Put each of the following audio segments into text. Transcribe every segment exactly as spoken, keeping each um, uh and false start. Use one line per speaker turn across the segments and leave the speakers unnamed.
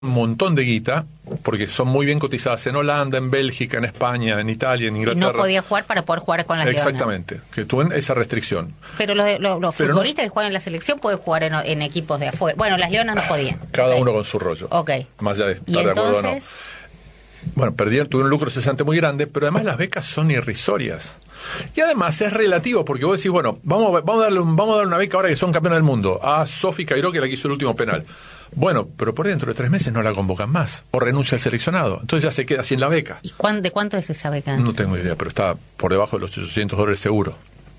un montón de guita, porque son muy bien cotizadas en Holanda, en Bélgica, en España, en Italia, en Inglaterra.
Y no podía jugar para poder jugar con las Leonas.
Exactamente, que tuvieron esa restricción.
Pero los, los, los
Pero
futbolistas
no,
que juegan en la selección pueden jugar en, en equipos de afuera. Bueno, las Leonas no podían.
Cada
okay.
uno con su rollo.
Ok.
Más allá de estar
¿Y
de acuerdo o no.
entonces?
Bueno, perdieron, tuvieron un lucro cesante muy grande, pero además las becas son irrisorias. Y además es relativo, porque vos decís, bueno, vamos, vamos, a darle un, vamos a darle una beca ahora que son campeones del mundo a Sofi Cairó, que la que hizo el último penal. Bueno, pero por dentro de tres meses no la convocan más, o renuncia al seleccionado, entonces ya se queda sin la beca.
¿Y cuán, de cuánto es esa beca?
No tengo idea, pero está por debajo de los ochocientos dólares seguro.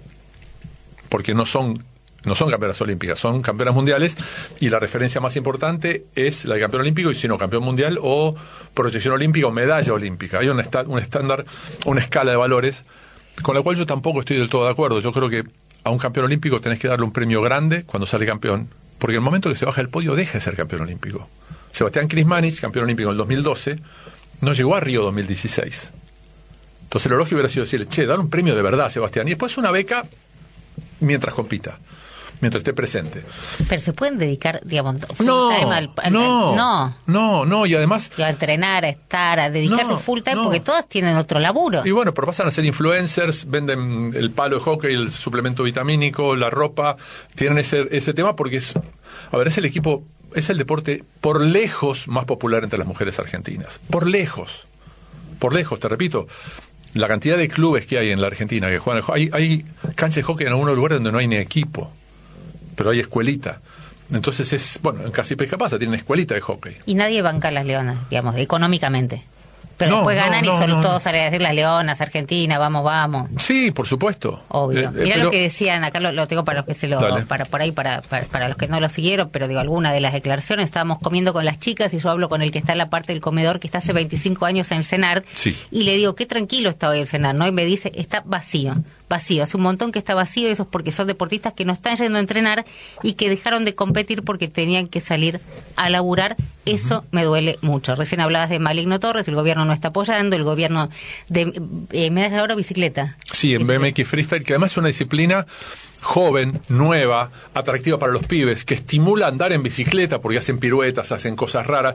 Porque no son, no son campeonas olímpicas, son campeonas mundiales, y la referencia más importante es la de campeón olímpico, y si no, campeón mundial o proyección olímpica o medalla olímpica. Hay un, esta, un estándar, una escala de valores, con la cual yo tampoco estoy del todo de acuerdo. Yo creo que a un campeón olímpico tenés que darle un premio grande cuando sale campeón, porque en el momento que se baja del podio deja de ser campeón olímpico. Sebastián Crismanich, campeón olímpico en el dos mil doce, no llegó a Río dos mil dieciséis. Entonces lo lógico hubiera sido decirle, che, dar un premio de verdad a Sebastián, y después una beca mientras compita, mientras esté presente.
Pero se pueden dedicar, digamos, full
no,
time al, al,
no,
al, no,
no, no, y además
a entrenar, a estar, a dedicarse
no,
full time,
no.
porque todas tienen otro laburo.
Y bueno, pero pasan a ser influencers, venden el palo de hockey, el suplemento vitamínico, la ropa, tienen ese, ese tema porque es, a ver, es el equipo, es el deporte por lejos más popular entre las mujeres argentinas. Por lejos. Por lejos, te repito. La cantidad de clubes que hay en la Argentina que juegan, hay, hay canchas de hockey en algunos lugares donde no hay ni equipo, pero hay escuelita. Entonces es, bueno, en Casi Pesca Pasa tienen escuelita de hockey.
Y nadie banca a las Leonas, digamos, económicamente. Pero
No,
después
no,
ganan
no,
y solo
no.
todos salen a decir las Leonas, Argentina, vamos, vamos.
Sí, por supuesto.
Obvio.
Eh, eh,
Mirá
pero-
lo que decían, acá lo, lo tengo para los que se lo,
Dale.
para por ahí, para, para, para los que no lo siguieron, pero digo, alguna de las declaraciones, estábamos comiendo con las chicas y yo hablo con el que está en la parte del comedor, que está hace veinticinco años en el CENAR,
Sí.
y le digo, qué tranquilo está hoy el CENAR, ¿no? Y me dice, está vacío, vacío, hace un montón que está vacío, y eso es porque son deportistas que no están yendo a entrenar y que dejaron de competir porque tenían que salir a laburar. Eso uh-huh. me duele mucho. Recién hablabas de Maligno Torres, el gobierno no está apoyando, el gobierno de eh, medalla de oro bicicleta.
Sí, en B M X Freestyle, que además es una disciplina joven, nueva, atractiva para los pibes, que estimula a andar en bicicleta porque hacen piruetas, hacen cosas raras.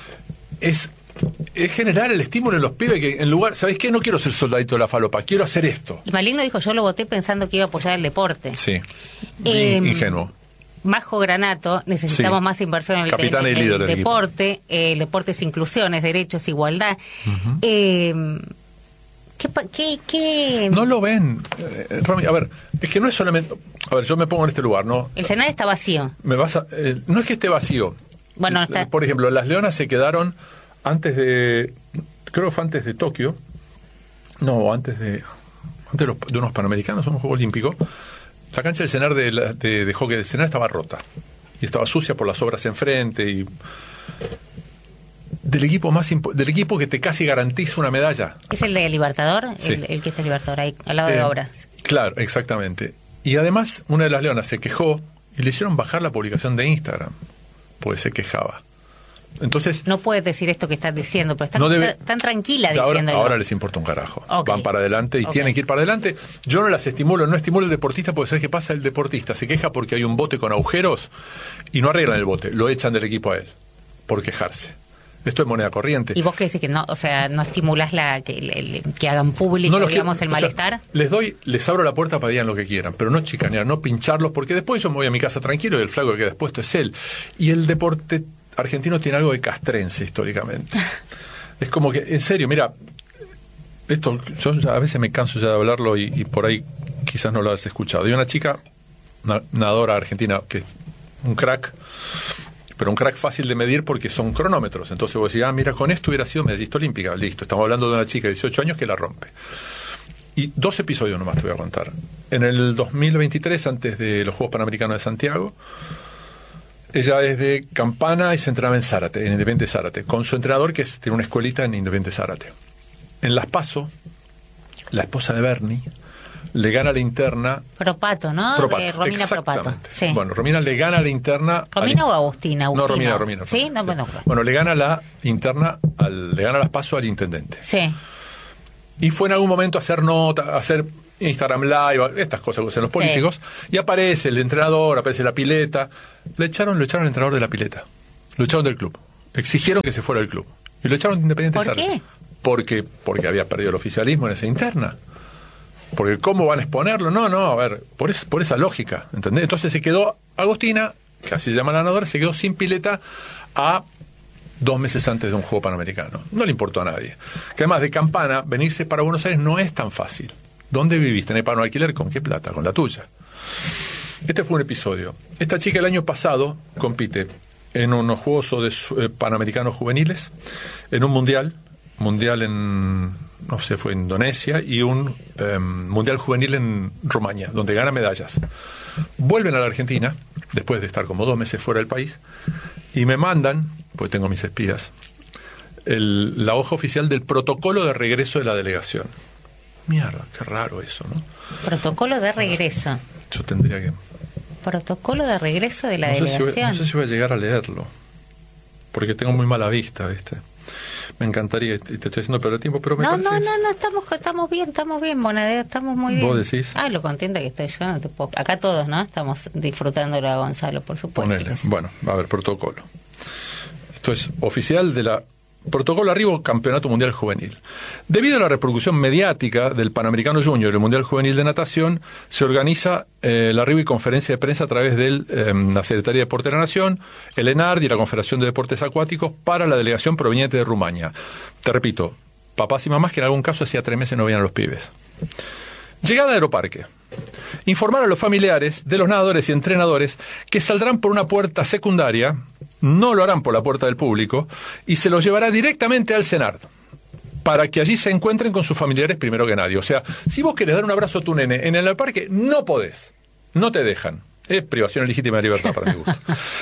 Es, es generar el estímulo en los pibes que en lugar, ¿sabés qué? No quiero ser soldadito de la falopa, quiero hacer esto.
Y Maligno dijo, yo lo voté pensando que iba a apoyar el deporte.
Sí,
Eh,
ingenuo.
Majo Granato, necesitamos
Sí.
más inversión en el,
Capitán
en
y líder
el
del
deporte. Eh, el deporte es inclusión, es derechos, igualdad.
Uh-huh.
Eh, ¿qué, pa- qué, qué...
No lo ven. Eh, Romy, a ver, es que no es solamente... A ver, yo me pongo en este lugar, ¿no?
El CENAR está vacío.
Me vas a, eh, no es que esté vacío.
Bueno, está...
Por ejemplo, las Leonas se quedaron antes de... Creo que fue antes de Tokio. No, antes de... Antes de, los, de unos Panamericanos, un Juego Olímpico. La cancha del CENAR de, la- de, de hockey del CENAR estaba rota. Y estaba sucia por las obras enfrente. Y del equipo más impo- del equipo que te casi garantiza una medalla.
¿Es el de Libertador?
Sí.
El, el que está en Libertador, ahí, al lado
Eh,
de obras.
Claro, exactamente. Y además, una de las Leonas se quejó y le hicieron bajar la publicación de Instagram, porque se quejaba. Entonces,
No puedes decir esto que estás diciendo, pero estás
no debe-
tan tranquila
ahora,
diciéndolo.
ahora les importa un carajo.
Ok.
Van para adelante y
Ok.
tienen que ir para adelante. Yo no las estimulo, no estimulo al deportista, porque ¿sabes qué pasa? El deportista se queja porque hay un bote con agujeros y no arreglan el bote, lo echan del equipo a él, por quejarse. Esto es moneda corriente.
¿Y vos qué decís? Que no, o sea, no estimulás la, que, el- el- que hagan público,
No los
digamos,
quiero-
el
o sea,
malestar?
les doy, les abro la puerta para que digan lo que quieran, pero no chicanear, no pincharlos, porque después yo me voy a mi casa tranquilo y el flaco que queda expuesto es él. Y el deporte argentino tiene algo de castrense históricamente. Es como que, en serio, mira, esto yo ya a veces me canso ya de hablarlo y, y por ahí quizás no lo has escuchado. Hay una chica, una nadadora argentina, que es un crack, pero un crack fácil de medir porque son cronómetros. Entonces vos decís, ah, mira, con esto hubiera sido medallista olímpica. Listo, estamos hablando de una chica de dieciocho años que la rompe. Y dos episodios nomás te voy a contar. En el dos mil veintitrés, antes de los Juegos Panamericanos de Santiago, ella es de Campana y se entrenaba en Zárate, en Independiente Zárate, con su entrenador que es, tiene una escuelita en Independiente Zárate. En Las Paso, la esposa de Bernie le gana la interna.
Propato, ¿no?
Propato,
Eh, Romina Propato.
exactamente.
Sí.
Bueno, Romina le gana la interna.
¿Romina
al-
o Agustina? Agustino.
No, Romina, Romina.
¿Sí? No, bueno,
Bueno, le gana la interna, al, le gana las pasos al intendente.
sí.
Y fue en algún momento a hacer nota, a hacer Instagram Live, estas cosas que hacen los
Sí.
políticos, y aparece el entrenador, aparece la pileta. Le echaron, lo echaron al entrenador de la pileta. Lo echaron del club. exigieron que se fuera del club. Y lo echaron de Independiente
¿Por
Santa Fe.
qué?
Porque, porque había perdido el oficialismo en esa interna. Porque ¿cómo van a exponerlo? No, no, a ver, por, es, por esa lógica, ¿entendés? Entonces se quedó Agostina, que así se llama la nadadora, se quedó sin pileta a dos meses antes de un juego panamericano. No le importó a nadie. Que además de Campana, venirse para Buenos Aires no es tan fácil. ¿Dónde vivís? ¿Tenés para un alquiler? ¿Con qué plata? Con la tuya. Este fue un episodio. Esta chica el año pasado compite en unos Juegos de, eh, Panamericanos juveniles, en un mundial, mundial en, no sé, fue Indonesia, y un eh, mundial juvenil en Rumania, donde gana medallas. Vuelven a la Argentina, después de estar como dos meses fuera del país, y me mandan, pues tengo mis espías, el, la hoja oficial del protocolo de regreso de la delegación. Mierda, qué raro eso, ¿no?
Protocolo de regreso.
Yo tendría que...
Protocolo de regreso de la
no sé
delegación.
Si voy, no sé si voy a llegar a leerlo, porque tengo muy mala vista, ¿viste? Me encantaría, y te estoy haciendo perder tiempo, pero me
no,
parece...
No, no, no, estamos, estamos bien, estamos bien, Bonadeo, estamos muy bien.
¿Vos decís?
Ah, lo contenta que estoy yo, no te puedo... Acá todos, ¿no? Estamos disfrutándolo a Gonzalo, por supuesto.
Ponele. Bueno, a ver, protocolo. Esto es oficial de la... Protocolo Arribo Campeonato Mundial Juvenil. Debido a la repercusión mediática del Panamericano Junior y el Mundial Juvenil de Natación, se organiza eh, el arribo y conferencia de prensa a través de eh, la Secretaría de Deporte de la Nación, el ENARD y la Confederación de Deportes Acuáticos para la delegación proveniente de Rumania. Te repito, papás y mamás que en algún caso hacía tres meses no veían a los pibes. Llegada al aeroparque. Informar a los familiares de los nadadores y entrenadores que saldrán por una puerta secundaria, no lo harán por la puerta del público, y se los llevará directamente al CENARD, para que allí se encuentren con sus familiares primero que nadie. O sea, si vos querés dar un abrazo a tu nene en el parque, no podés, no te dejan. Es privación legítima de libertad para mi gusto.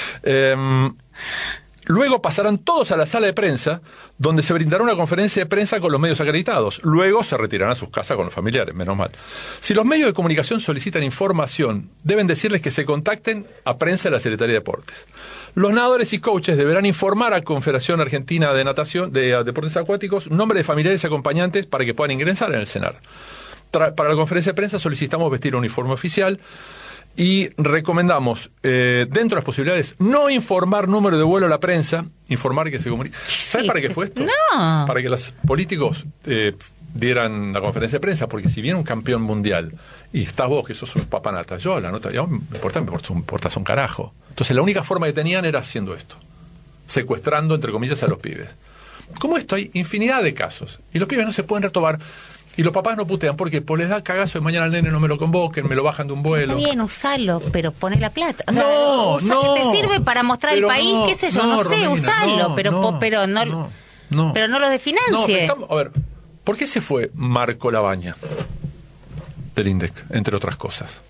eh, Luego pasarán todos a la sala de prensa, donde se brindará una conferencia de prensa con los medios acreditados. Luego se retirarán a sus casas con los familiares, menos mal. Si los medios de comunicación solicitan información, deben decirles que se contacten a prensa de la Secretaría de Deportes. Los nadadores y coaches deberán informar a Confederación Argentina de Natación, de uh, Deportes Acuáticos, nombre de familiares y acompañantes para que puedan ingresar en el CENAR. Tra- para la conferencia de prensa solicitamos vestir un uniforme oficial. Y recomendamos, eh, dentro de las posibilidades, no informar número de vuelo a la prensa, informar que se comunica. ¿Sabes
Sí,
para qué fue esto?
No.
Para que los políticos eh, dieran la conferencia de prensa, porque si viene un campeón mundial y estás vos, que sos un papanata, yo la nota, yo, me importa, me importas un carajo. Entonces la única forma que tenían era haciendo esto, secuestrando, entre comillas, a los pibes. Como esto hay infinidad de casos, y los pibes no se pueden retomar. Y los papás no putean, porque pues les da cagazo de mañana al nene no me lo convoquen, me lo bajan de un vuelo.
Está bien, usalo, pero pone la plata. O sea,
no,
usa,
no.
Te sirve para mostrar el país,
no,
qué sé yo,
no,
no, sé,
Romina,
usalo,
no,
pero,
no,
pero no,
no, no.
pero no lo desfinancie.
No, estamos, a ver, ¿por qué se fue Marco Labaña del INDEC, entre otras cosas?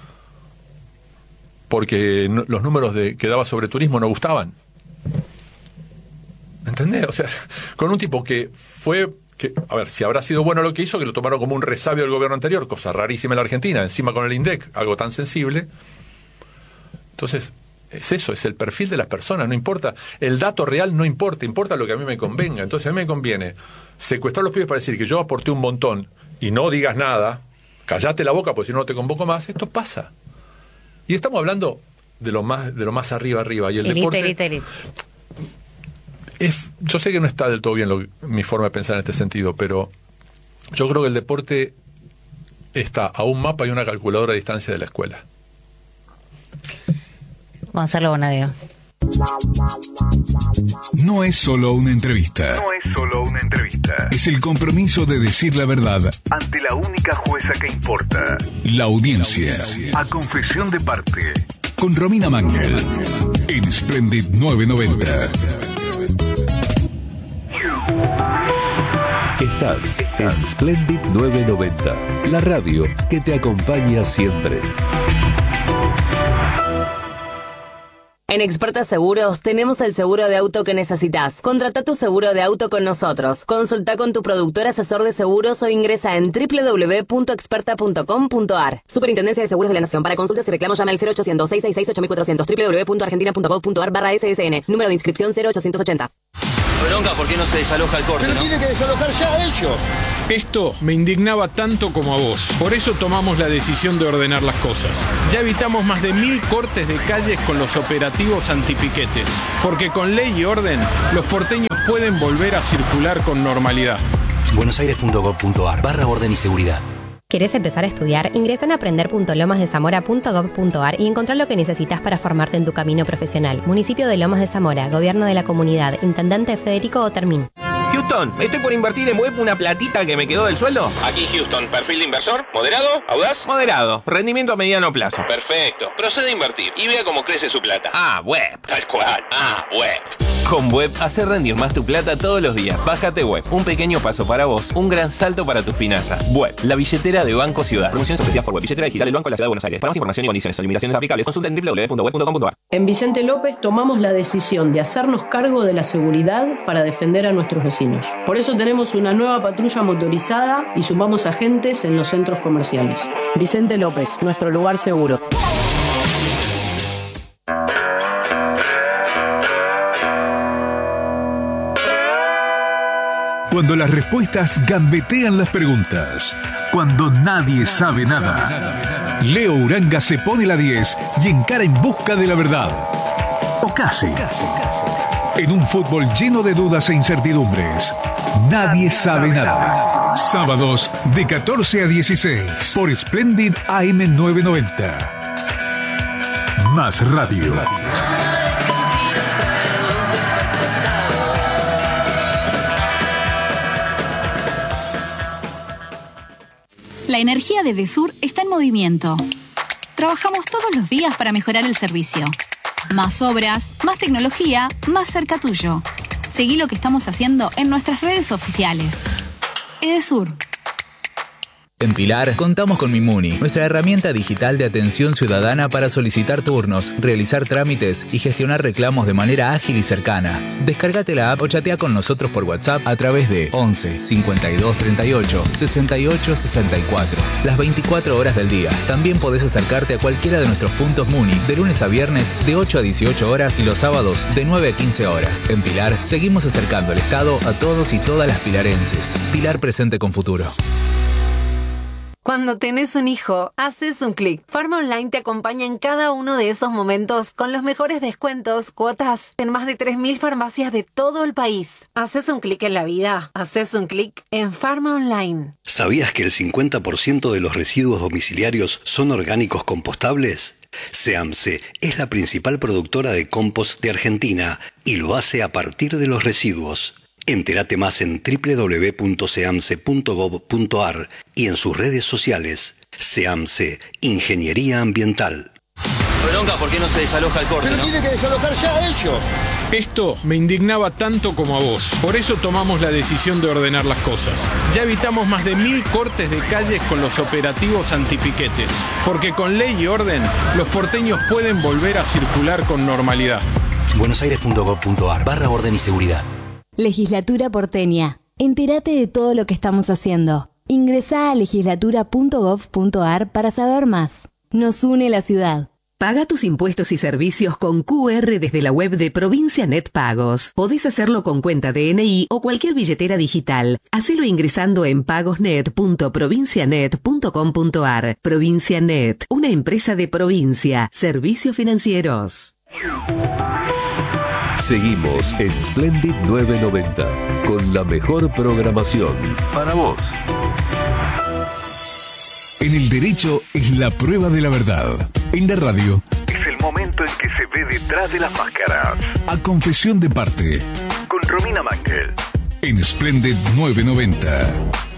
Porque no, los números de, que daba sobre turismo no gustaban. ¿Entendés? O sea, con un tipo que fue... Que, a ver, si habrá sido bueno lo que hizo, que lo tomaron como un resabio del gobierno anterior, cosa rarísima en la Argentina, encima con el INDEC, algo tan sensible. Entonces, es eso, es el perfil de las personas, no importa, el dato real no importa, importa lo que a mí me convenga. Entonces a mí me conviene secuestrar a los pibes para decir que yo aporté un montón y no digas nada, callate la boca porque si no no te convoco más. Esto pasa. Y estamos hablando de lo más, de lo más arriba arriba. Y el
elite,
deporte...
elite, elite.
Es, yo sé que no está del todo bien lo, mi forma de pensar en este sentido, pero yo creo que el deporte está a un mapa y una calculadora de distancia de la escuela.
Gonzalo Bonadeo.
No es solo una entrevista.
No es solo una entrevista.
Es el compromiso de decir la verdad
ante la única jueza que importa.
La audiencia.
A confesión de parte.
Con Romina Mangel. En Splendid novecientos noventa.
Estás en Splendid novecientos noventa, la radio que te acompaña siempre.
En Experta Seguros tenemos el seguro de auto que necesitas. Contrata tu seguro de auto con nosotros. Consulta con tu productor asesor de seguros o ingresa en doble u doble u doble u punto experta punto com punto a r. Superintendencia de Seguros de la Nación. Para consultas y reclamos llama al cero ochocientos, seiscientos sesenta y seis, ocho mil cuatrocientos, doble u doble u doble u punto argentina punto gov punto a r barra S S N. Número de inscripción cero ochocientos ochenta.
Bronca, ¿por qué no se desaloja el corte?
Pero
¿no?
tienen que desalojar ya ellos.
Esto me indignaba tanto como a vos. Por eso tomamos la decisión de ordenar las cosas. Ya evitamos más de mil cortes de calles con los operativos antipiquetes. Porque con ley y orden, los porteños pueden volver a circular con normalidad.
buenosaires.gov.ar barra orden y seguridad.
¿Querés empezar a estudiar? Ingresa en aprender punto lomas de zamora punto gov punto ar y encontrá lo que necesitas para formarte en tu camino profesional. Municipio de Lomas de Zamora, Gobierno de la Comunidad, Intendente Federico Otermín.
Houston, estoy por invertir en web una platita que me quedó del sueldo.
Aquí Houston, perfil de inversor, moderado, audaz.
Moderado, rendimiento a mediano plazo.
Perfecto, procede a invertir y vea cómo crece su plata.
Ah, web.
Tal cual, ah, web.
Con Web, hace rendir más tu plata todos los días. Bájate Web, un pequeño paso para vos, un gran salto para tus finanzas. Web, la billetera de Banco Ciudad.
Promociones ofrecidas por Web, billetera digital del Banco de la Ciudad de Buenos Aires. Para más información y condiciones o limitaciones aplicables, consulta en doble u doble u doble u punto web punto com punto ar.
En Vicente López tomamos la decisión de hacernos cargo de la seguridad para defender a nuestros vecinos. Por eso tenemos una nueva patrulla motorizada y sumamos agentes en los centros comerciales. Vicente López, nuestro lugar seguro.
Cuando las respuestas gambetean las preguntas. Cuando nadie sabe nada. Leo Uranga se pone la diez y encara en busca de la verdad. O casi. En un fútbol lleno de dudas e incertidumbres. Nadie sabe nada. Sábados de catorce a dieciséis por Splendid A M novecientos noventa. Más radio.
La energía de Edesur está en movimiento. Trabajamos todos los días para mejorar el servicio. Más obras, más tecnología, más cerca tuyo. Seguí lo que estamos haciendo en nuestras redes oficiales. Edesur.
En Pilar, contamos con Mimuni, nuestra herramienta digital de atención ciudadana para solicitar turnos, realizar trámites y gestionar reclamos de manera ágil y cercana. Descárgate la app o chatea con nosotros por WhatsApp a través de once cincuenta y dos treinta y ocho sesenta y ocho sesenta y cuatro. Las veinticuatro horas del día. También podés acercarte a cualquiera de nuestros puntos Muni de lunes a viernes de ocho a dieciocho horas y los sábados de nueve a quince horas. En Pilar, seguimos acercando el Estado a todos y todas las pilarenses. Pilar presente con futuro.
Cuando tenés un hijo, haces un clic. Farma Online te acompaña en cada uno de esos momentos con los mejores descuentos, cuotas en más de tres mil farmacias de todo el país. Haces un clic en la vida. Haces un clic en Farma Online.
¿Sabías que el cincuenta por ciento de los residuos domiciliarios son orgánicos compostables? SEAMSE es la principal productora de compost de Argentina y lo hace a partir de los residuos. Entérate más en doble u doble u doble u punto seamse punto gov punto ar y en sus redes sociales. SEAMSE, Ingeniería Ambiental.
Bronca, ¿por qué no se desaloja el corte?
Pero
¿no?
tienen que desalojar ya ellos.
Esto me indignaba tanto como a vos. Por eso tomamos la decisión de ordenar las cosas. Ya evitamos más de mil cortes de calles con los operativos antipiquetes. Porque con ley y orden, los porteños pueden volver a circular con normalidad.
buenosaires.gov punto ar barra orden y seguridad.
Legislatura porteña. Entérate de todo lo que estamos haciendo. Ingresá a legislatura punto gov punto ar para saber más. Nos une la ciudad.
Paga tus impuestos y servicios con Q R desde la web de Provincia Net Pagos. Podés hacerlo con cuenta D N I o cualquier billetera digital. Hacelo ingresando en pagosnet punto provincianet punto com punto ar. Provincia Net, una empresa de provincia. Servicios financieros.
Seguimos en Splendid novecientos noventa con la mejor programación para vos.
En el derecho es la prueba de la verdad. En la radio
es el momento en que se ve detrás de las máscaras.
A confesión de parte.
Con Romina Mangel.
En Splendid novecientos noventa.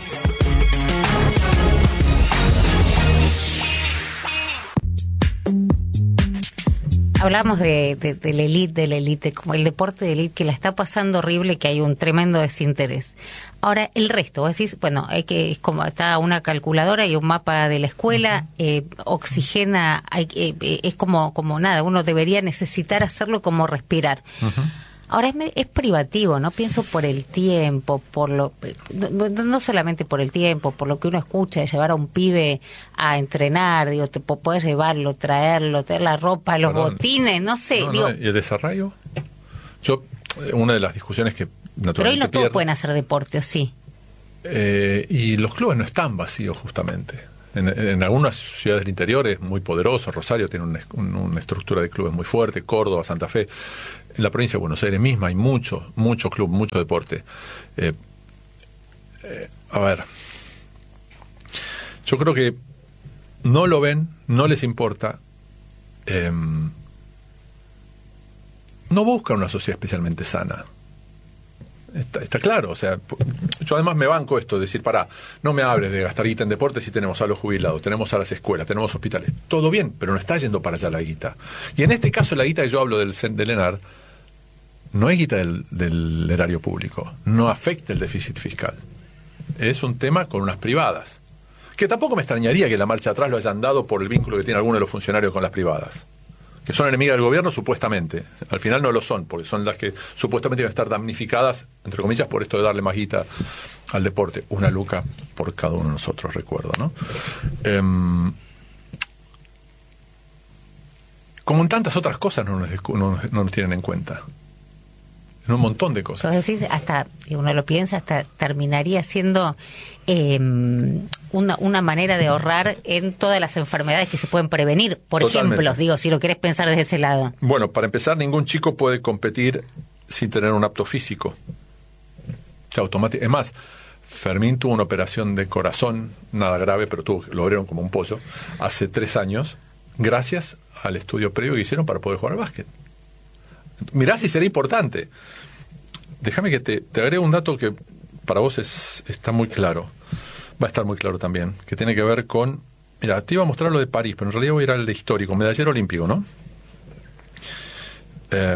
Hablamos de, de, de la élite, de la élite, como el deporte de élite que la está pasando horrible, que hay un tremendo desinterés. Ahora, el resto, vos decís, bueno, hay que, es como está una calculadora y un mapa de la escuela, uh-huh. eh, oxigena, hay, eh, es como, como nada, uno debería necesitar hacerlo como respirar. Uh-huh. Ahora es, es privativo, ¿no? Pienso por el tiempo, por lo no, no solamente por el tiempo, por lo que uno escucha de llevar a un pibe a entrenar, digo, te podés llevarlo, traerlo, traer la ropa, los Perdón. botines, no sé.
No,
digo,
no, ¿y el desarrollo? Yo, una de las discusiones que
naturalmente Pero hoy no todos pueden hacer deporte, ¿o sí?
Eh, y los clubes no están vacíos, justamente. En, en algunas ciudades del interior es muy poderoso. Rosario tiene una, una estructura de clubes muy fuerte, Córdoba, Santa Fe. En la provincia de Buenos Aires misma hay mucho, mucho club, mucho deporte. Eh, eh, a ver, yo creo que no lo ven, no les importa. Eh, no buscan una sociedad especialmente sana. Está, está claro, o sea, yo además me banco esto de decir, pará, no me hables de gastar guita en deportes si tenemos a los jubilados, tenemos a las escuelas, tenemos hospitales, todo bien, pero no está yendo para allá la guita. Y en este caso la guita que yo hablo del, del ENAR no es guita del, del erario público, no afecta el déficit fiscal, es un tema con unas privadas, que tampoco me extrañaría que la marcha atrás lo hayan dado por el vínculo que tiene alguno de los funcionarios con las privadas, que son enemigas del gobierno supuestamente, al final no lo son, porque son las que supuestamente van a estar damnificadas, entre comillas, por esto de darle más guita al deporte, una luca por cada uno de nosotros, recuerdo, ¿no? Eh, como en tantas otras cosas no nos, no, no nos tienen en cuenta, en un montón de cosas.
Entonces, hasta, uno lo piensa, hasta terminaría siendo eh, una, una manera de ahorrar en todas las enfermedades que se pueden prevenir. Por Totalmente. ejemplo, digo, si lo querés pensar desde ese lado.
Bueno, para empezar, ningún chico puede competir sin tener un apto físico. O sea, automático. Es más, Fermín tuvo una operación de corazón, nada grave, pero tuvo, lo abrieron como un pollo, hace tres años, gracias al estudio previo que hicieron para poder jugar al básquet. Mirá si será importante. Déjame que te, te agrego un dato que para vos es, está muy claro. Va a estar muy claro también. Que tiene que ver con... Mira, te iba a mostrar lo de París, pero en realidad voy a ir al de histórico. Medallero olímpico, ¿no? Eh,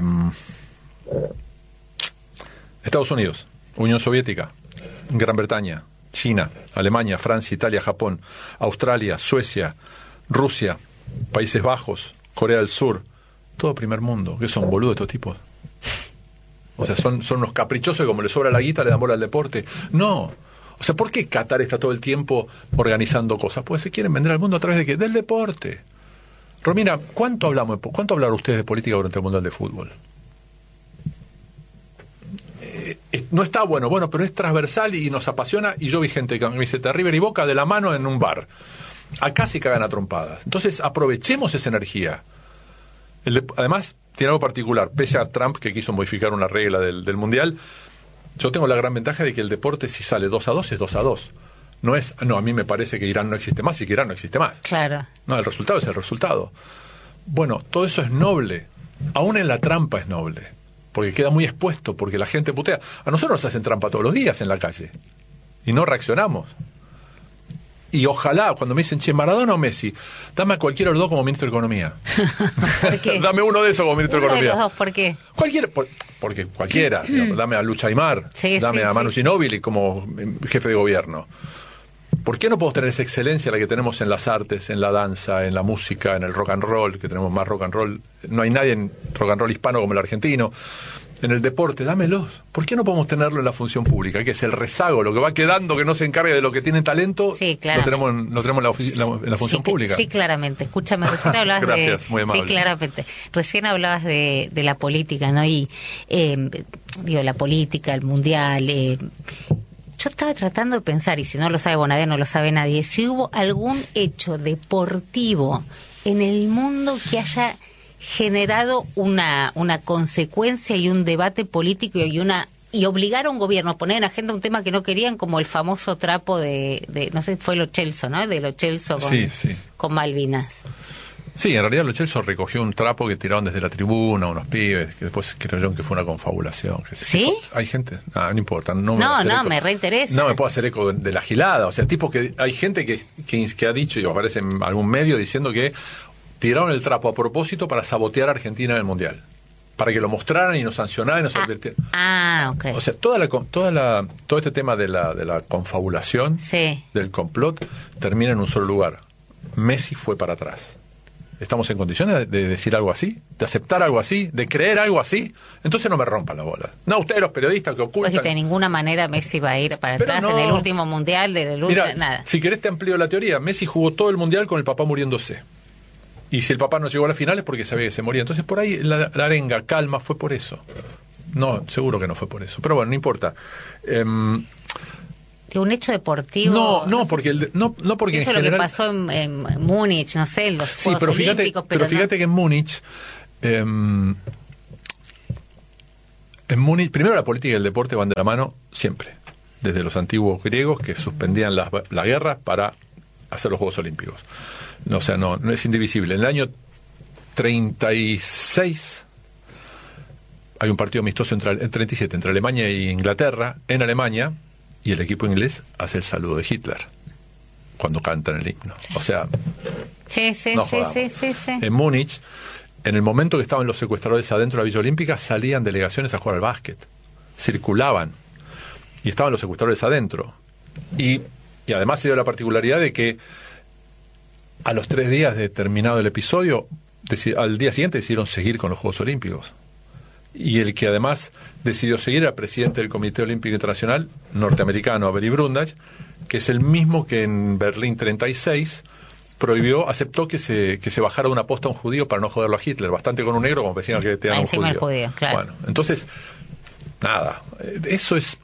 Estados Unidos, Unión Soviética, Gran Bretaña, China, Alemania, Francia, Italia, Japón, Australia, Suecia, Rusia, Países Bajos, Corea del Sur... Todo primer mundo. ¿Qué son, boludos estos tipos? O sea, son, son unos caprichosos que como les sobra la guita le dan bola al deporte. No. O sea, ¿por qué Qatar está todo el tiempo organizando cosas? Pues se quieren vender al mundo a través de qué? Del deporte. Romina, ¿cuánto hablamos, cuánto hablaron ustedes de política durante el Mundial de Fútbol? Eh, no está bueno, bueno, pero es transversal y nos apasiona. Y yo vi gente que me dice River y Boca de la mano en un bar. Acá se cagan a trompadas. Entonces aprovechemos esa energía. El de, además, tiene algo particular. Pese a Trump, que quiso modificar una regla del, del Mundial, yo tengo la gran ventaja de que el deporte, si sale dos a dos, es dos a dos. No es, no, a mí me parece que Irán no existe más y que Irán no existe más.
Claro.
No, el resultado es el resultado. Bueno, todo eso es noble. Aún en la trampa es noble. Porque queda muy expuesto, porque la gente putea. A nosotros nos hacen trampa todos los días en la calle. Y no reaccionamos. Y ojalá, cuando me dicen, che, Maradona o Messi, dame a cualquiera de los dos como ministro de Economía.
¿Por qué?
Dame uno de esos como ministro
uno
de Economía.
De los dos, ¿por qué?
Cualquiera, por, porque cualquiera. Digamos, dame a Lucha Aymar,
sí,
dame
sí,
a Manu
sí.
Ginóbili como jefe de gobierno. ¿Por qué no podemos tener esa excelencia la que tenemos en las artes, en la danza, en la música, en el rock and roll, que tenemos más rock and roll? No hay nadie en rock and roll hispano como el argentino. En el deporte, dámelos. ¿Por qué no podemos tenerlo en la función pública? Que es el rezago, lo que va quedando, que no se encargue de lo que tiene talento,
sí,
lo tenemos, lo tenemos en, la, ofi- la, en la función
sí,
pública.
Sí, claramente. Escúchame, recién hablabas
Gracias,
de...
muy amable.
Sí, claramente. Recién hablabas de, de la política, ¿no? Y, eh, digo, la política, el mundial... Eh, yo estaba tratando de pensar, y si no lo sabe Bonadé, no lo sabe nadie, si hubo algún hecho deportivo en el mundo que haya generado una una consecuencia y un debate político y una y obligar a un gobierno a poner en agenda un tema que no querían, como el famoso trapo de, de no sé, fue Lo Celso, ¿no? De Lo Celso con,
sí, sí.
con Malvinas.
Sí, en realidad Lo Celso recogió un trapo que tiraron desde la tribuna unos pibes, que después creyeron que fue una confabulación. Que
¿Sí?
Hay gente, ah, no importa. No,
no,
me,
no
eco,
me reinteresa.
No me puedo hacer eco de, de la gilada. O sea, tipo que hay gente que, que, que ha dicho, y aparece en algún medio diciendo que tiraron el trapo a propósito para sabotear a Argentina en el Mundial. Para que lo mostraran y nos sancionaran y nos
ah,
advirtieran.
Ah, ok.
O sea, toda la, toda la, todo este tema de la, de la confabulación,
sí.
del complot, termina en un solo lugar. Messi fue para atrás. ¿Estamos en condiciones de, de decir algo así? ¿De aceptar algo así? ¿De creer algo así? Entonces no me rompan la bola. No, ustedes los periodistas que ocultan...
Pues de ninguna manera Messi va a ir para
Pero
atrás
no.
en el último mundial, desde el último... Nada.
Si querés te amplío la teoría. Messi jugó todo el mundial con el papá muriéndose. Y si el papá no llegó a la final es porque sabía que se moría. Entonces por ahí la, la arenga, calma, fue por eso. No, seguro que no fue por eso. Pero bueno, no importa. Eh,
que un hecho deportivo.
No, no, porque el, no, no porque
eso
en
es
general,
lo que pasó en, en Múnich, no sé, en los
sí,
Juegos
pero fíjate,
Olímpicos,
pero,
pero
fíjate
no...
que en Múnich, eh, en Múnich, primero la política y el deporte van de la mano siempre, desde los antiguos griegos que suspendían la, la guerra para hacer los Juegos Olímpicos. No, o sea, no, no es indivisible. En el año treinta y seis hay un partido amistoso entre, en treinta y siete entre Alemania e Inglaterra, en Alemania, y el equipo inglés hace el saludo de Hitler cuando cantan el himno. O sea,
sí, sí,
no
sí, sí, sí, sí.
En Múnich, en el momento que estaban los secuestradores adentro de la Villa Olímpica, salían delegaciones a jugar al básquet, circulaban, y estaban los secuestradores adentro. Y, y además se dio la particularidad de que a los tres días de terminado el episodio, al día siguiente decidieron seguir con los Juegos Olímpicos. Y el que además decidió seguir era el presidente del Comité Olímpico Internacional norteamericano, Avery Brundage, que es el mismo que en Berlín treinta y seis prohibió, aceptó que se que se bajara de una posta a un judío para no joderlo a Hitler. Bastante con un negro como decían que te dan un judío.
judío claro.
Bueno, entonces, nada, eso es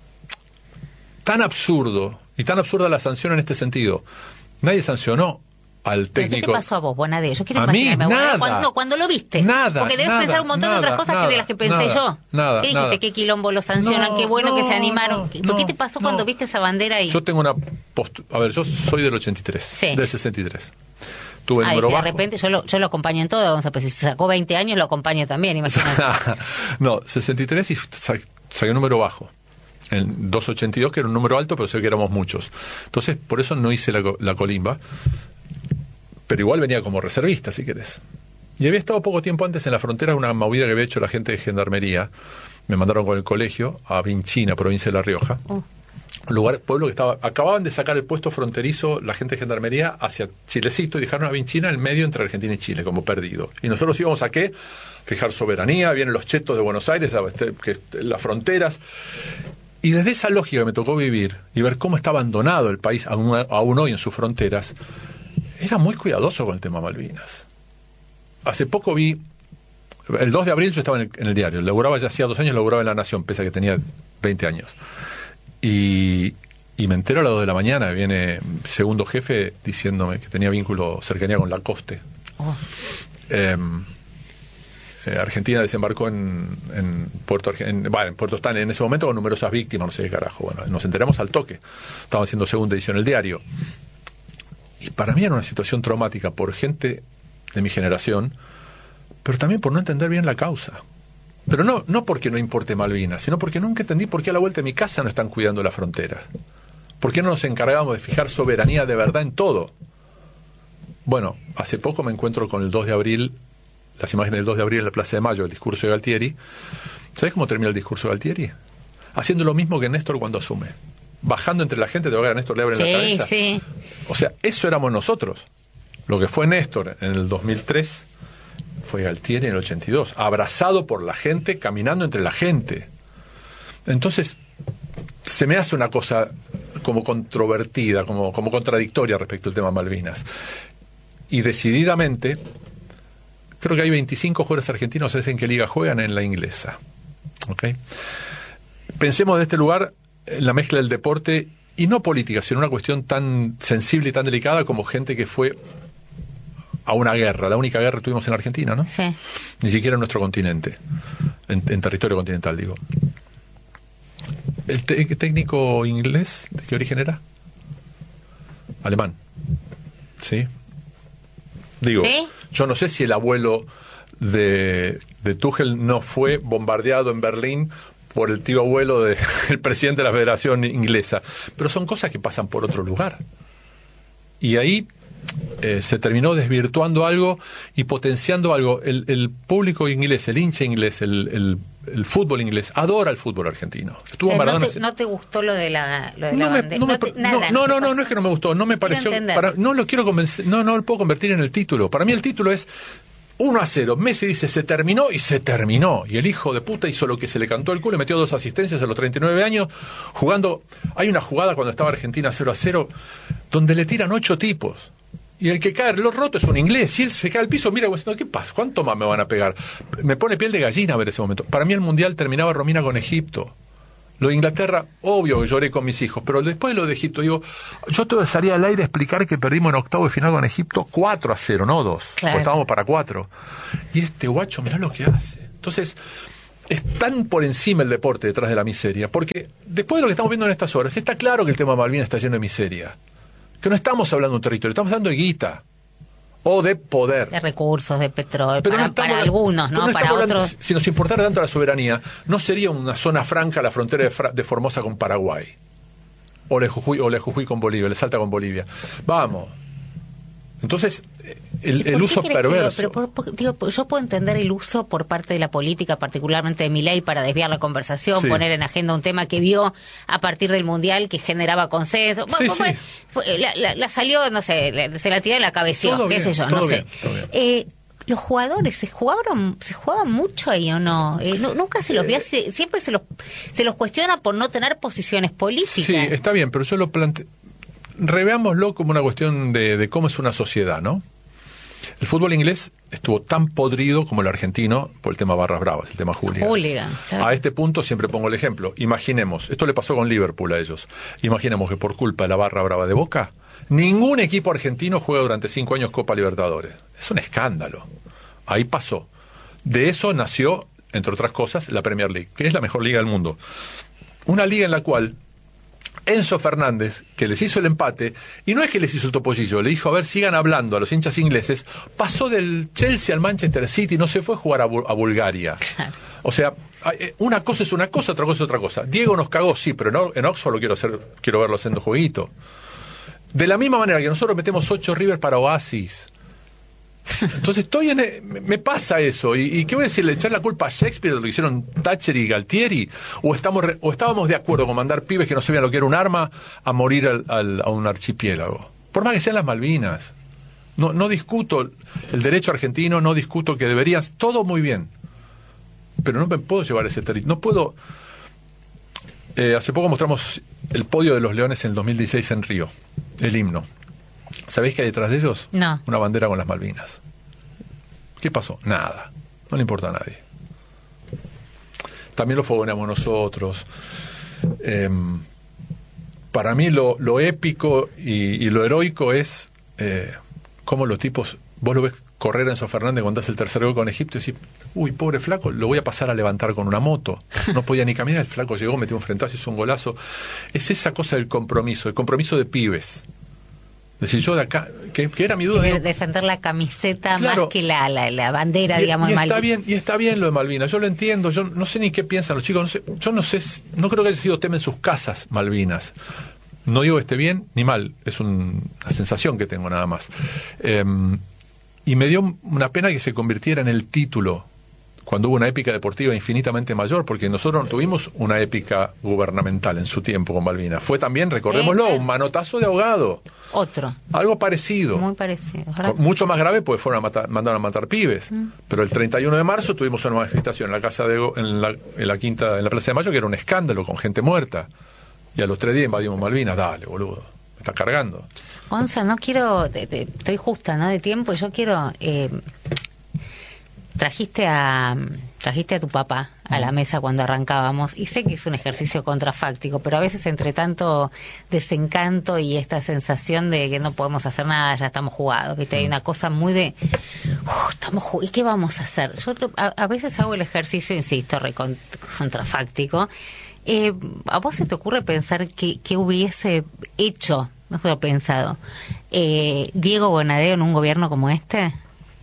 tan absurdo, y tan absurda la sanción en este sentido. Nadie sancionó al técnico.
¿Qué te pasó a vos, Bonadeo? Yo quiero
a mí,
imaginarme.
nada.
Cuando, cuando lo viste.
Nada.
Porque debes
nada,
pensar un montón
nada,
de otras cosas
nada,
que de las que pensé
nada,
yo.
Nada,
¿Qué dijiste?
Nada.
¿Qué quilombo lo sancionan?
No,
Qué bueno
no,
que se animaron.
No,
¿Pero qué te pasó
no.
cuando viste esa bandera ahí?
Yo tengo una postu- A ver, yo soy del ochenta y tres.
Sí.
Del sesenta y tres. Tuve el
Ay,
número
de
bajo.
repente yo lo, yo lo acompaño en todo. Vamos a pues, si se sacó veinte años, lo acompaño también, imagínate.
No, sesenta y tres y sa- saqué un número bajo. En doscientos ochenta y dos, que era un número alto, pero sé que éramos muchos. Entonces, por eso no hice la, la colimba. Pero igual venía como reservista, si querés. Y había estado poco tiempo antes en la frontera una movida que había hecho la gente de Gendarmería. Me mandaron con el colegio a Vinchina, provincia de La Rioja. Oh. Lugar, pueblo que estaba... Acababan de sacar el puesto fronterizo la gente de Gendarmería hacia Chilecito y dejaron a Vinchina en el medio entre Argentina y Chile, como perdido. Y nosotros íbamos a qué? Fijar soberanía, vienen los chetos de Buenos Aires, que, las fronteras... Y desde esa lógica que me tocó vivir y ver cómo está abandonado el país aún, aún hoy en sus fronteras, era muy cuidadoso con el tema Malvinas. Hace poco vi, el dos de abril yo estaba en el, en el diario, laburaba ya hacía dos años, laburaba en La Nación, pese a que tenía veinte años. Y, y me entero a las dos de la mañana, viene segundo jefe diciéndome que tenía vínculo, cercanía con Lacoste. Oh. Eh, Eh, Argentina desembarcó en, en Puerto en, bueno, en Puerto Están en ese momento con numerosas víctimas, no sé qué carajo. Bueno, nos enteramos al toque. Estaban haciendo segunda edición del diario. Y para mí era una situación traumática por gente de mi generación, pero también por no entender bien la causa. Pero no, no porque no importe Malvinas, sino porque nunca entendí por qué a la vuelta de mi casa no están cuidando la frontera. ¿Por qué no nos encargamos de fijar soberanía de verdad en todo? Bueno, hace poco me encuentro con el dos de abril, las imágenes del dos de abril en la Plaza de Mayo, el discurso de Galtieri. ¿Sabes cómo termina el discurso de Galtieri? Haciendo lo mismo que Néstor cuando asume. Bajando entre la gente, de verdad, a Néstor le abren
sí,
la cabeza.
Sí.
O sea, eso éramos nosotros. Lo que fue Néstor en el dos mil tres fue Galtieri en el ochenta y dos, abrazado por la gente, caminando entre la gente. Entonces, se me hace una cosa como controvertida, como, como contradictoria respecto al tema Malvinas. Y decididamente, creo que hay veinticinco jugadores argentinos, ¿sabes en qué liga juegan? En la inglesa. ¿Okay? Pensemos de este lugar en la mezcla del deporte y no política, sino una cuestión tan sensible y tan delicada como gente que fue a una guerra, la única guerra que tuvimos en Argentina, ¿no?
Sí.
Ni siquiera en nuestro continente, en, en territorio continental, digo. ¿El te- técnico inglés de qué origen era? Alemán. ¿Sí? Digo,
¿Sí?
Yo no sé si el abuelo de, de Tuchel no fue bombardeado en Berlín por el tío abuelo del presidente de la Federación Inglesa, pero son cosas que pasan por otro lugar. Y ahí eh, se terminó desvirtuando algo y potenciando algo. El, el público inglés, el hincha inglés, el, el, el fútbol inglés, adora el fútbol argentino. Estuvo
O sea,
Maradona.
¿no, te, ¿No te gustó lo de la, lo de
No
la
me-
bandera?
no me-
No te-
no,
nada,
no,
te
no, no,
pasó.
no es que no me gustó, no me pareció,
entender.
para- no lo quiero convencer, no, no lo puedo convertir en el título. Para mí el título es uno a cero. Messi dice se terminó y se terminó. Y el hijo de puta hizo lo que se le cantó al culo, metió dos asistencias a los treinta y nueve años, jugando. Hay una jugada cuando estaba Argentina cero a cero, donde le tiran ocho tipos. Y el que cae lo roto es un inglés. Si él se cae al piso, mira, diciendo, ¿qué pasa? ¿Cuánto más me van a pegar? Me pone piel de gallina a ver ese momento. Para mí el Mundial terminaba, Romina, con Egipto. Lo de Inglaterra, obvio que lloré con mis hijos, pero después de lo de Egipto, digo, yo te salía al aire a explicar que perdimos en octavo de final con Egipto cuatro a cero, no dos. Claro. Porque estábamos para cuatro. Y este guacho, mirá lo que hace. Entonces, es tan por encima el deporte detrás de la miseria, porque después de lo que estamos viendo en estas horas, está claro que el tema Malvinas está lleno de miseria. Que no estamos hablando de un territorio, estamos hablando de guita. O de poder.
De recursos, de petróleo, pero para, no estamos, para algunos, ¿no? no para otros.
Hablando, si nos importara tanto la soberanía, no sería una zona franca a la frontera de, Fra- de Formosa con Paraguay. O la Jujuy, o la Jujuy con Bolivia, le Salta con Bolivia. Vamos. Entonces, el, el uso perverso.
Pero, pero por, por, digo, yo puedo entender el uso por parte de la política, particularmente de Milei, para desviar la conversación, sí. Poner en agenda un tema que vio a partir del Mundial que generaba consenso.
Sí,
bueno,
sí.
Fue, fue, la, la, la salió, no sé, la, se la tiró en la cabeza, qué
bien,
sé yo, no
bien,
sé. Eh, los jugadores se jugaron, se jugaban mucho ahí o no, eh, no nunca se los ve, siempre se los se los cuestiona por no tener posiciones políticas.
Sí, está bien, pero yo lo planteo. Reveámoslo como una cuestión de, de cómo es una sociedad, ¿no? El fútbol inglés estuvo tan podrido como el argentino por el tema barras bravas, el tema Julián.
Hooligan, claro.
A este punto siempre pongo el ejemplo. Imaginemos, esto le pasó con Liverpool a ellos. Imaginemos que por culpa de la barra brava de Boca, ningún equipo argentino juega durante cinco años Copa Libertadores. Es un escándalo. Ahí pasó. De eso nació, entre otras cosas, la Premier League, que es la mejor liga del mundo. Una liga en la cual Enzo Fernández, que les hizo el empate, y no es que les hizo el topollillo, le dijo, a ver, sigan hablando a los hinchas ingleses, pasó del Chelsea al Manchester City, no se fue a jugar a, Bu- a Bulgaria. Claro. O sea, una cosa es una cosa, otra cosa es otra cosa. Diego nos cagó, sí, pero no, en Oxford lo quiero hacer, quiero verlo haciendo jueguito. De la misma manera que nosotros metemos ocho River para Oasis. Entonces estoy en, me pasa eso, y, y qué voy a decirle, echar la culpa a Shakespeare de lo que hicieron Thatcher y Galtieri, o estamos o estábamos de acuerdo con mandar pibes que no sabían lo que era un arma a morir al, al, a un archipiélago, por más que sean las Malvinas. No, no discuto el derecho argentino, no discuto que deberías, todo muy bien, pero no me puedo llevar ese territorio, no puedo. Eh, hace poco mostramos el podio de los Leones en el dos mil dieciséis en Río, el himno. ¿Sabéis qué hay detrás de ellos?
No.
Una bandera con las Malvinas. ¿Qué pasó? Nada. No le importa a nadie. También lo fogoneamos nosotros. Eh, para mí lo, lo épico y, y lo heroico es eh, cómo los tipos, vos lo ves correr a Enzo Fernández cuando hace el tercer gol con Egipto y decís, uy, pobre flaco, lo voy a pasar a levantar con una moto. No podía ni caminar, el flaco llegó, metió un frentazo, hizo un golazo. Es esa cosa del compromiso, el compromiso de pibes. Es decir, yo de acá, que, que era mi duda.
De, defender la camiseta, claro, más que la, la, la bandera,
y,
digamos,
y
de
está
Malvinas.
bien, y está bien lo de Malvinas, yo lo entiendo, yo no sé ni qué piensan los chicos, no sé, yo no sé, no creo que haya sido tema en sus casas, Malvinas. No digo que esté bien ni mal, es un, una sensación que tengo nada más. Eh, y me dio una pena que se convirtiera en el título cuando hubo una épica deportiva infinitamente mayor, porque nosotros tuvimos una épica gubernamental en su tiempo con Malvinas. Fue también, recordémoslo, un manotazo de ahogado.
Otro.
Algo parecido.
Muy parecido.
¿Verdad? Mucho más grave, pues fueron a matar, mandaron a matar pibes. Mm. Pero el treinta y uno de marzo tuvimos una manifestación en la casa de en la, en la quinta, en la Plaza de Mayo, que era un escándalo con gente muerta. Y a los tres días invadimos Malvinas. Dale, boludo. Me está cargando.
Gonza, no quiero, te, te, estoy justa, ¿no? De tiempo. Yo quiero. Eh, trajiste a trajiste a tu papá a la mesa cuando arrancábamos, y sé que es un ejercicio contrafáctico, pero a veces entre tanto desencanto y esta sensación de que no podemos hacer nada, ya estamos jugados, ¿viste? Hay una cosa muy de uh, estamos ¿y qué vamos a hacer? Yo a, a veces hago el ejercicio, insisto, recont, contrafáctico. Eh, ¿A vos se te ocurre pensar que, que hubiese hecho, no se lo he pensado, eh, Diego Bonadeo en un gobierno como este?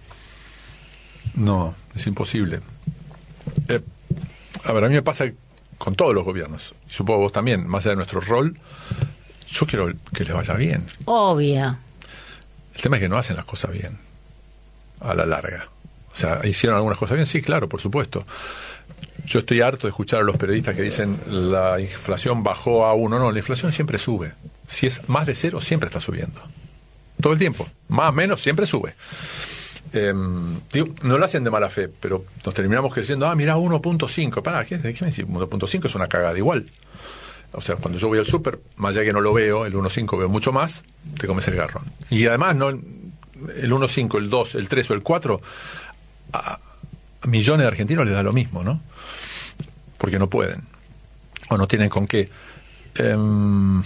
No, es imposible. Eh, a ver, a mí me pasa con todos los gobiernos, y supongo vos también, más allá de nuestro rol, yo quiero que les vaya bien.
Obvio.
El tema es que no hacen las cosas bien, a la larga. O sea, ¿hicieron algunas cosas bien? Sí, claro, por supuesto. Yo estoy harto de escuchar a los periodistas que dicen la inflación bajó a uno. No, la inflación siempre sube. Si es más de cero, siempre está subiendo. Todo el tiempo. Más o menos, siempre sube. Eh, digo, no lo hacen de mala fe, pero nos terminamos creciendo. Ah, mira, uno punto cinco. Pará, ¿qué, ¿qué me decís? uno punto cinco es una cagada igual. O sea, cuando yo voy al súper, más allá que no lo veo, el uno punto cinco veo mucho más, te comes el garrón. Y además, no el uno punto cinco, el dos, el tres o el cuatro, a, a millones de argentinos les da lo mismo, ¿no? Porque no pueden, o no tienen con qué. Um,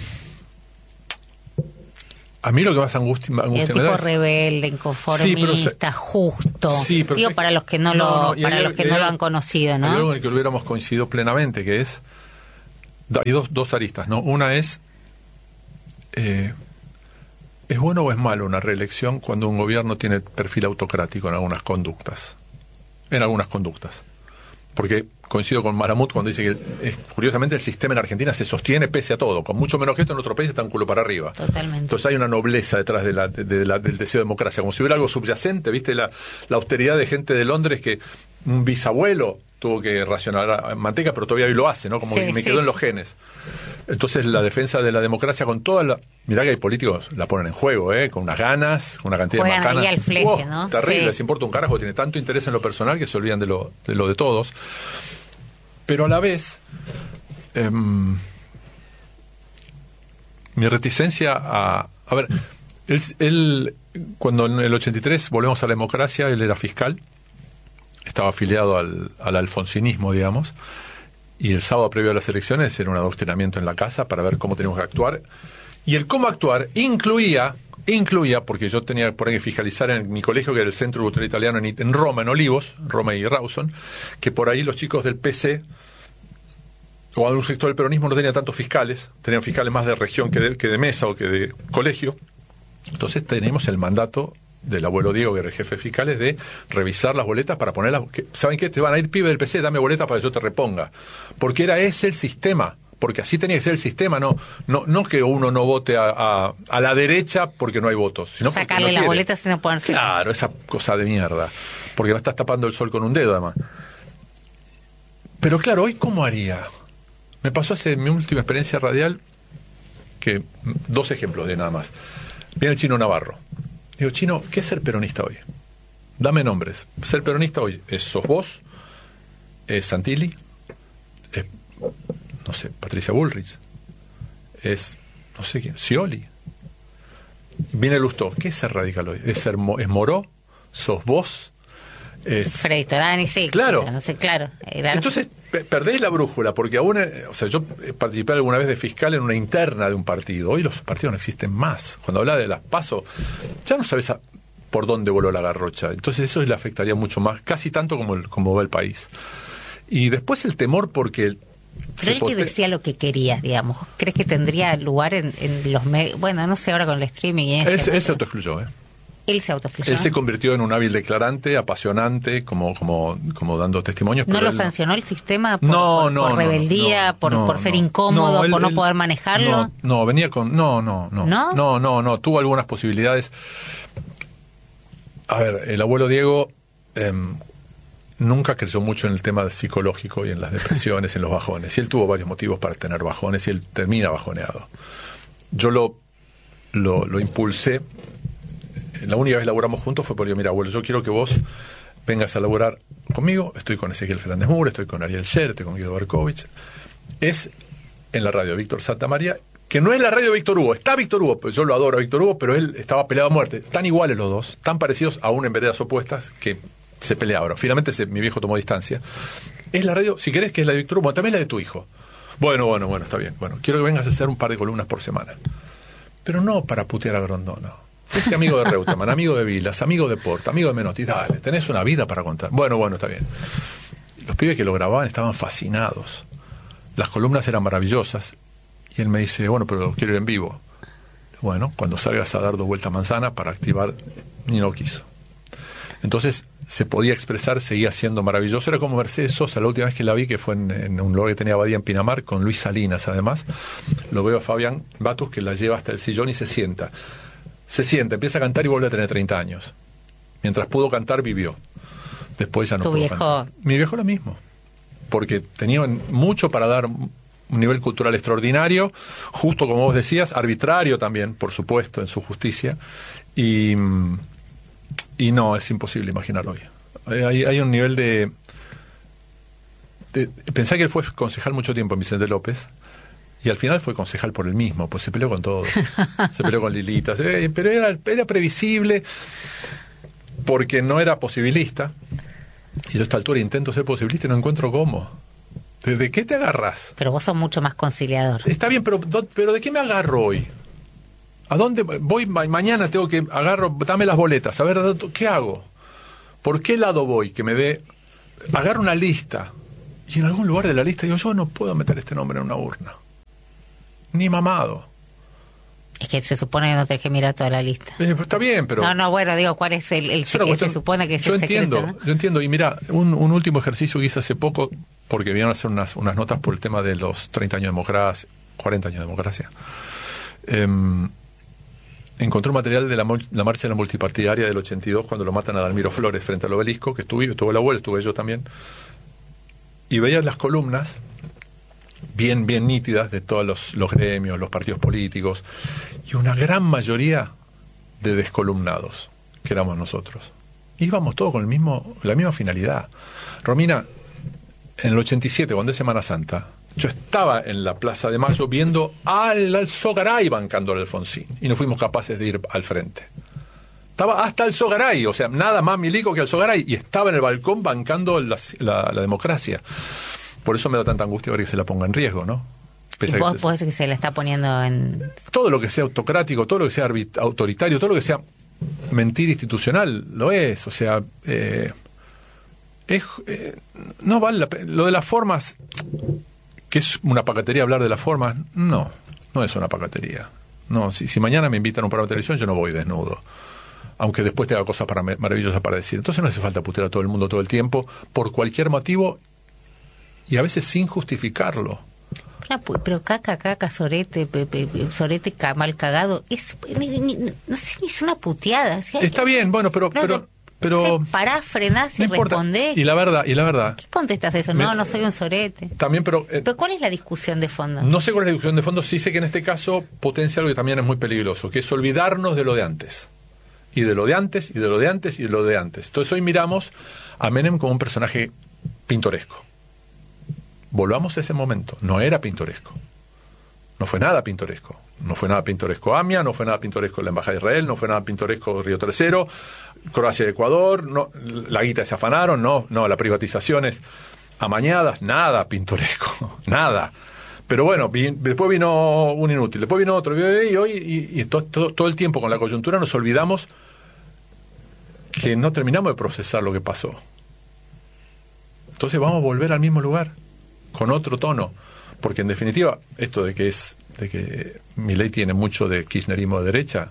a mí lo que más angustia, angustia
el tipo
me da es,
rebelde, inconformista, sí, justo. Sí, Digo, para los que no, no lo, no, para hay, los que no lo han conocido, ¿no?
Hay algo en el que hubiéramos coincidido plenamente, que es, hay dos, dos aristas, ¿no? Una es, eh, ¿es bueno o es malo una reelección cuando un gobierno tiene perfil autocrático en algunas conductas? En algunas conductas. Porque coincido con Maramut cuando dice que, es, curiosamente, el sistema en Argentina se sostiene pese a todo. Con mucho menos que esto, en otro país está un culo para arriba.
Totalmente.
Entonces hay una nobleza detrás de la, de, de la, del deseo de democracia. Como si hubiera algo subyacente, ¿viste? La, la austeridad de gente de Londres que un bisabuelo tuvo que racionar manteca, pero todavía hoy lo hace, ¿no? Como sí, que me sí, quedó en los genes. Entonces la defensa de la democracia con toda la... Mirá que hay políticos la ponen en juego, ¿eh? Con unas ganas, con una cantidad
Juegan
de macanas.
Ahí al fleje, wow, ¿no?
Terrible,
sí.
Les importa un carajo, tiene tanto interés en lo personal que se olvidan de lo de, lo de todos. Pero a la vez, eh, mi reticencia a... A ver, él, él, cuando en el ochenta y tres volvemos a la democracia, él era fiscal, estaba afiliado al, al alfonsinismo, digamos, y el sábado previo a las elecciones era un adoctrinamiento en la casa para ver cómo teníamos que actuar. Y el cómo actuar incluía, incluía, porque yo tenía por ahí que fiscalizar en mi colegio, que era el Centro Cultural Italiano en, en Roma, en Olivos, Roma y Rawson, que por ahí los chicos del P C o algún sector del peronismo no tenían tantos fiscales, tenían fiscales más de región que de, que de mesa o que de colegio. Entonces tenemos el mandato del abuelo Diego, que era el jefe de fiscales, de revisar las boletas para ponerlas. Que, ¿saben qué? Te van a ir, pibe del P C, dame boletas para que yo te reponga. Porque era ese el sistema. Porque así tenía que ser el sistema, no no no que uno no vote a, a, a la derecha porque no hay votos, sino
sacarle
no
las boletas y no poder ser.
Claro, esa cosa de mierda. Porque no estás tapando el sol con un dedo, además. Pero claro, ¿hoy cómo haría? Me pasó hace mi última experiencia radial, que dos ejemplos de nada más. Viene el Chino Navarro. Digo, Chino, ¿qué es ser peronista hoy? Dame nombres. Ser peronista hoy es sos vos, es Santilli, es, no sé, Patricia Bullrich, es, no sé quién, Scioli. Viene Lustó. ¿Qué es ser radical hoy? ¿Es, ser, es Moró? ¿Sos vos? Es...
Freddy Torani, sí.
Claro.
No sé, claro. Era...
Entonces, perdéis la brújula, porque aún, o sea, yo participé alguna vez de fiscal en una interna de un partido. Hoy los partidos no existen más. Cuando habla de las PASO, ya no sabes a, por dónde voló la garrocha. Entonces eso le afectaría mucho más, casi tanto como, el, como va el país. Y después el temor porque...
Pero él que decía lo que quería, digamos. ¿Crees que tendría lugar en, en los medios? Bueno, no sé, ahora con el streaming y
él,
este,
él se autoexcluyó, ¿eh?
Él se autoexcluyó.
Él se convirtió en un hábil declarante, apasionante, como como como dando testimonios.
¿No
pero
lo
él
sancionó
no.
el sistema por,
no,
por,
no,
por rebeldía,
no, no,
por,
no,
por ser
no,
incómodo,
no, él,
por no
él,
poder manejarlo?
No, no, venía con... No, no, no.
¿No?
No, no, no. Tuvo algunas posibilidades. A ver, el abuelo Diego eh, nunca creyó mucho en el tema psicológico y en las depresiones, en los bajones. Y él tuvo varios motivos para tener bajones y él termina bajoneado. Yo lo, lo, lo impulsé. La única vez que laburamos juntos fue porque yo, mira, abuelo, yo quiero que vos vengas a laburar conmigo. Estoy con Ezequiel Fernández Mura, estoy con Ariel Sher, estoy con Guido Berkovich. Es en la radio de Víctor Santamaría, que no es la radio de Víctor Hugo. Está Víctor Hugo, pues yo lo adoro a Víctor Hugo, pero él estaba peleado a muerte. Tan iguales los dos, tan parecidos, aún en veredas opuestas, que se peleaban. Finalmente se, mi viejo tomó distancia. Es la radio, si querés, que es la de Víctor Hugo, también la de tu hijo. Bueno, bueno, bueno, está bien. Bueno, quiero que vengas a hacer un par de columnas por semana. Pero no para putear a Grondona. Fuiste amigo de Reutemann, amigo de Vilas, amigo de Porta, amigo de Menotti. Dale, tenés una vida para contar. Bueno, bueno, está bien. Los pibes que lo grababan estaban fascinados. Las columnas eran maravillosas. Y él me dice, bueno, pero quiero ir en vivo. Bueno, cuando salgas a dar dos vueltas manzana para activar, ni no quiso. Entonces se podía expresar, seguía siendo maravilloso. Era como Mercedes Sosa, la última vez que la vi, que fue en, en un lugar que tenía Abadía en Pinamar, con Luis Salinas además. Lo veo a Fabián Batus, que la lleva hasta el sillón y se sienta. Se sienta, empieza a cantar y vuelve a tener treinta años. Mientras pudo cantar, vivió. Después ya no
¿Tu
pudo
viejo?
cantar. Mi viejo lo mismo. Porque tenía mucho para dar, un nivel cultural extraordinario, justo como vos decías, arbitrario también, por supuesto, en su justicia. Y, y no, es imposible imaginarlo hoy. Hay, hay un nivel de, de... Pensé que él fue concejal mucho tiempo en Vicente López. Y al final fue concejal por el mismo, pues se peleó con todo. Se peleó con Lilita, se, pero era, era previsible porque no era posibilista. Y yo a esta altura intento ser posibilista y no encuentro cómo. ¿De qué te agarras?
Pero vos sos mucho más conciliador.
Está bien, pero, pero ¿de qué me agarro hoy? ¿A dónde voy? Mañana tengo que agarro, dame las boletas, a ver, ¿qué hago? ¿Por qué lado voy? Que me dé, agarro una lista y en algún lugar de la lista digo, yo no puedo meter este nombre en una urna. Ni mamado.
Es que se supone que no tenés que mirar toda la lista.
Eh, está bien, pero...
No, no, bueno, digo, ¿cuál es el, el secreto? Se supone que es
yo
el
entiendo,
secreto, ¿no?
Yo entiendo, y mira, un, un último ejercicio que hice hace poco, porque vinieron a hacer unas, unas notas por el tema de los treinta años de democracia, cuarenta años de democracia. Eh, encontré un material de la, la marcha de la multipartidaria del ochenta y dos, cuando lo matan a Dalmiro Flores frente al obelisco, que estuve, estuvo el abuelo, estuve yo también, y veías las columnas bien, bien nítidas de todos los, los gremios, los partidos políticos, y una gran mayoría de descolumnados, que éramos nosotros. Íbamos todos con el mismo, la misma finalidad. Romina, en el ochenta y siete, cuando es Semana Santa, yo estaba en la Plaza de Mayo viendo al Alzogaray bancando al Alfonsín, y no fuimos capaces de ir al frente. Estaba hasta Alzogaray, o sea, nada más milico que Alzogaray, y estaba en el balcón bancando la, la, la democracia. Por eso me da tanta angustia ver que se la ponga en riesgo, ¿no?
Pese ¿Y vos podés decir que se la está poniendo en...?
Todo lo que sea autocrático, todo lo que sea autoritario, todo lo que sea mentira institucional, lo es. O sea, eh, es, eh, no vale la pena. Lo de las formas, que es una pacatería hablar de las formas, no, no es una pacatería. No, si, si mañana me invitan a un programa de televisión, yo no voy desnudo. Aunque después tenga cosas para, maravillosas para decir. Entonces no hace falta putear a todo el mundo todo el tiempo, por cualquier motivo, y a veces sin justificarlo.
Pero caca, caca, sorete, pe, pe, sorete mal cagado, es, ni, ni, no sé, es una puteada. O sea,
está bien, bueno, pero...
No,
pero, pero
pará, frenás y
no
respondés.
Y la verdad, y la verdad...
¿Qué contestas eso?
Me,
no, no soy un sorete.
También, pero... Eh,
¿Pero cuál es la discusión de fondo?
No sé cuál es la discusión de fondo, sí sé que en este caso potencia algo que también es muy peligroso, que es olvidarnos de lo de antes. Y de lo de antes, y de lo de antes, y de lo de antes. Entonces hoy miramos a Menem como un personaje pintoresco. Volvamos a ese momento. No era pintoresco. No fue nada pintoresco. No fue nada pintoresco AMIA, no fue nada pintoresco la Embajada de Israel, no fue nada pintoresco Río Tercero, Croacia y Ecuador, no, la guita se afanaron, no, no, las privatizaciones amañadas, nada pintoresco, nada. Pero bueno, vi, después vino un inútil, después vino otro, y hoy, y, y todo, todo, todo el tiempo con la coyuntura nos olvidamos que no terminamos de procesar lo que pasó. Entonces vamos a volver al mismo lugar, con otro tono, porque en definitiva esto de que es de que Milei tiene mucho de kirchnerismo de derecha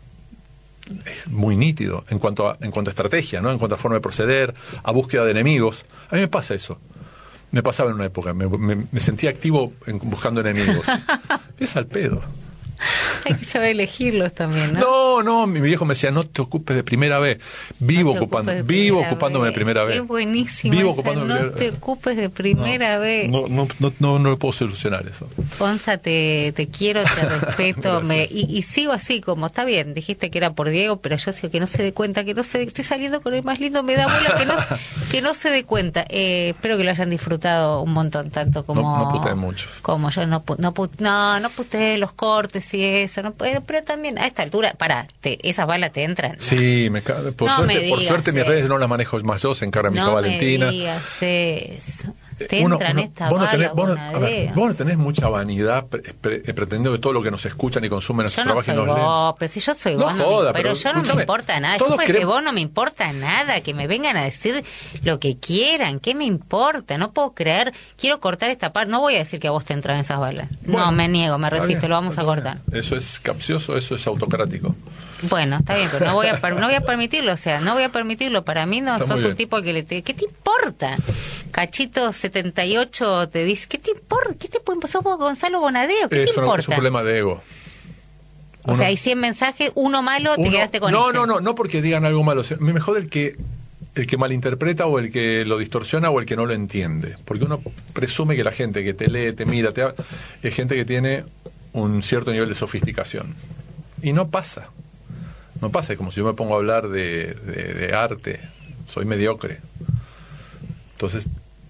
es muy nítido en cuanto a en cuanto a estrategia, ¿no? En cuanto a forma de proceder, a búsqueda de enemigos. A mí me pasa eso, me pasaba en una época, me, me, me sentía activo en, buscando enemigos. Es al pedo.
Hay que saber elegirlos también, ¿no?
No, no, mi viejo me decía, no te ocupes de primera vez. Vivo no ocupando, de vivo ocupándome vez. de primera vez.
Qué buenísimo.
Vivo
esa,
ocupándome
no
de primera
te
vez.
ocupes de primera
no,
vez.
No, no, no, no, no puedo solucionar eso.
Ponza, te, te quiero, te respeto. me, y, y sigo así, como está bien, dijiste que era por Diego, pero yo sigo que no se dé cuenta, que no se esté saliendo con el más lindo, me da bola que no, que no se dé cuenta. Eh, espero que lo hayan disfrutado un montón, tanto como...
No, no puteé mucho.
Como yo, no, no, no, no puteé los cortes y eso, no Pero, pero también a esta altura, pará, te, esas balas te entran.
Sí, me, por,
no
suerte,
me
por suerte mis redes no las manejo más yo, se encarga mi hija
no
Valentina.
No me digas eso. Te
uno,
entran
uno,
esta
vos, no
bala,
tenés, vos, no, a ver, vos no tenés mucha vanidad pre, pre, pretendiendo que todo lo que nos escuchan y consumen nuestro
yo no
trabajo
soy
y nos
vos,
leen.
Pero si yo soy
no
vos, no
joda,
me, pero,
pero
yo no me importa nada. Yo fuese queremos... vos, no me importa nada. Que me vengan a decir lo que quieran. ¿Qué me importa? No puedo creer. Quiero cortar esta parte. No voy a decir que a vos te entran esas balas. Bueno, no, me niego, me resisto. Bien, lo vamos a cortar.
Bien. Eso es capcioso, eso es autocrático.
Bueno, está bien, pero no voy a per- no voy a permitirlo, o sea, no voy a permitirlo. Para mí no está sos un tipo que le te, ¿qué te importa? Cachito setenta y ocho te dice, ¿qué te importa? ¿Qué te puede pasar por Gonzalo Bonadeo? ¿Qué
es
te
un,
importa?
Es un problema de ego.
Uno, o sea, hay cien mensajes, uno malo, uno, te quedaste con
no,
ese.
No, no, no, no porque digan algo malo. Me mejor el que el que malinterpreta o el que lo distorsiona o el que no lo entiende. Porque uno presume que la gente que te lee, te mira, te habla, es gente que tiene un cierto nivel de sofisticación. Y no pasa. No pasa, es como si yo me pongo a hablar de, de, de arte, soy mediocre. Entonces,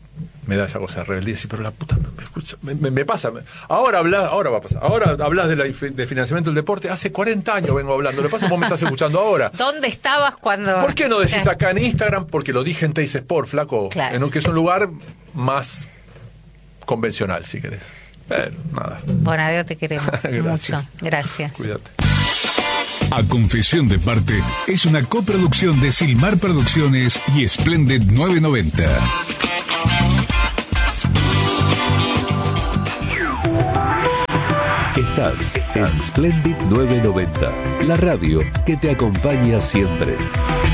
me da esa cosa de rebeldía, sí, pero la puta me escucha, me, me, me pasa, ahora hablas, ahora va a pasar, ahora hablas de, la, de financiamiento del deporte, hace cuarenta años vengo hablando, le pasa, vos me estás escuchando ahora.
¿Dónde estabas cuando...?
¿Por qué no decís acá en Instagram? Porque lo dije en Teis Sport, flaco,
claro.
en un, que es un lugar más convencional, si querés. Pero nada.
Bonadeo, te queremos mucho. Gracias.
Cuídate.
A Confesión de Parte es una coproducción de Silmar Producciones y Splendid nueve noventa.
Estás en Splendid nueve noventa, la radio que te acompaña siempre.